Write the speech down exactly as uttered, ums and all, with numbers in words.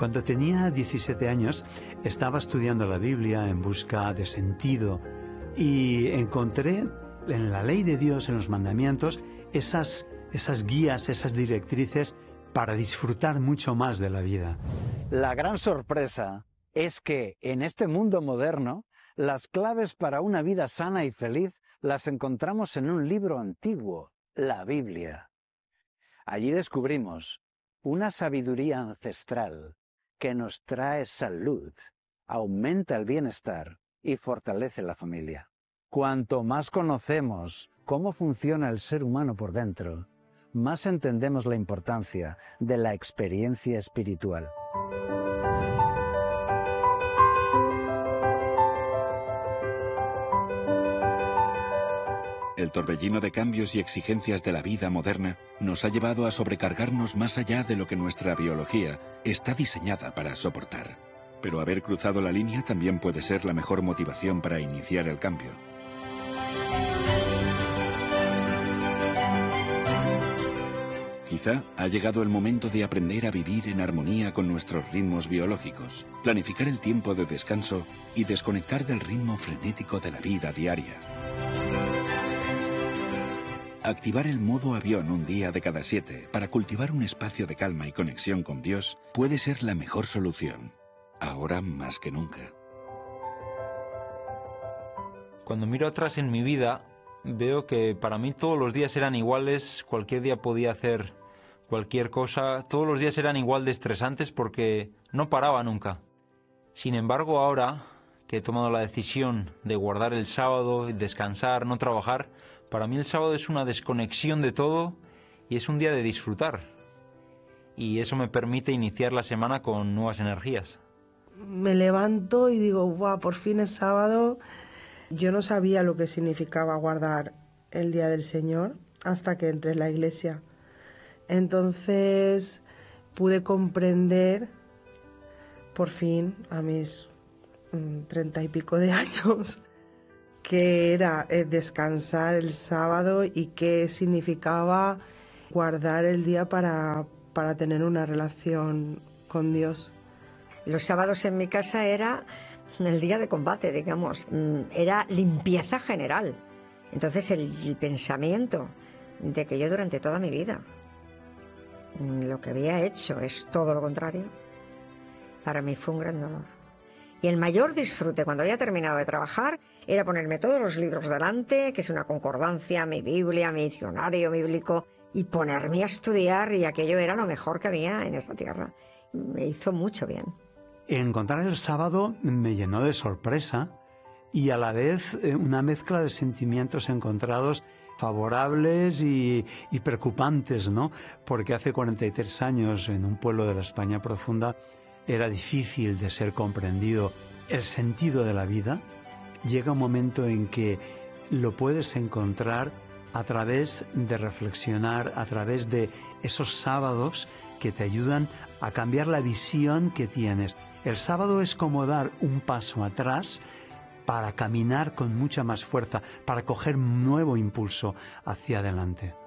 Cuando tenía diecisiete años, estaba estudiando la Biblia en busca de sentido y encontré en la ley de Dios, en los mandamientos, esas, esas guías, esas directrices para disfrutar mucho más de la vida. La gran sorpresa es que en este mundo moderno, las claves para una vida sana y feliz las encontramos en un libro antiguo, la Biblia. Allí descubrimos una sabiduría ancestral que nos trae salud, aumenta el bienestar y fortalece la familia. Cuanto más conocemos cómo funciona el ser humano por dentro, más entendemos la importancia de la experiencia espiritual. El torbellino de cambios y exigencias de la vida moderna nos ha llevado a sobrecargarnos más allá de lo que nuestra biología está diseñada para soportar. Pero haber cruzado la línea también puede ser la mejor motivación para iniciar el cambio. Quizá ha llegado el momento de aprender a vivir en armonía con nuestros ritmos biológicos, planificar el tiempo de descanso y desconectar del ritmo frenético de la vida diaria. Activar el modo avión un día de cada siete para cultivar un espacio de calma y conexión con Dios puede ser la mejor solución, ahora más que nunca. Cuando miro atrás en mi vida, veo que para mí todos los días eran iguales, cualquier día podía hacer cualquier cosa, todos los días eran igual de estresantes porque no paraba nunca. Sin embargo, ahora que he tomado la decisión de guardar el sábado, descansar, no trabajar, para mí el sábado es una desconexión de todo y es un día de disfrutar. Y eso me permite iniciar la semana con nuevas energías. Me levanto y digo, ¡guau! Por fin es sábado. Yo no sabía lo que significaba guardar el Día del Señor hasta que entré en la iglesia. Entonces pude comprender, por fin, a mis mmm, treinta y pico de años, qué era eh, descansar el sábado y qué significaba guardar el día para, para tener una relación con Dios. Los sábados en mi casa era el día de combate, digamos, era limpieza general. Entonces el, el pensamiento de que yo durante toda mi vida lo que había hecho es todo lo contrario, para mí fue un gran dolor. Y el mayor disfrute cuando había terminado de trabajar era ponerme todos los libros delante, que es una concordancia, mi Biblia, mi diccionario bíblico, y ponerme a estudiar, y aquello era lo mejor que había en esta tierra. Me hizo mucho bien. Encontrar el sábado me llenó de sorpresa y a la vez una mezcla de sentimientos encontrados, favorables y, y preocupantes, ¿no? Porque hace cuarenta y tres años, en un pueblo de la España profunda, era difícil de ser comprendido el sentido de la vida. Llega un momento en que lo puedes encontrar a través de reflexionar, a través de esos sábados que te ayudan a cambiar la visión que tienes. El sábado es como dar un paso atrás para caminar con mucha más fuerza, para coger un nuevo impulso hacia adelante.